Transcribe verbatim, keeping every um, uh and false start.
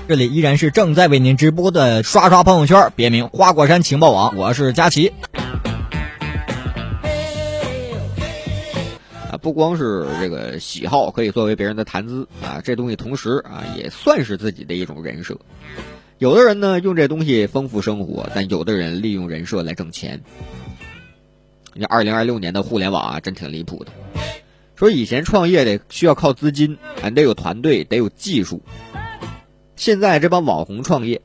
这里依然是正在为您直播的刷刷朋友圈，别名花果山情报网，我是佳琪。 啊，不光是这个喜好可以作为别人的谈资啊，这东西同时啊也算是自己的一种人设。有的人呢用这东西丰富生活，但有的人利用人设来挣钱。你二零二六年的互联网啊，真挺离谱的。说以前创业得需要靠资金，啊，得有团队，得有技术。现在这帮网红创业，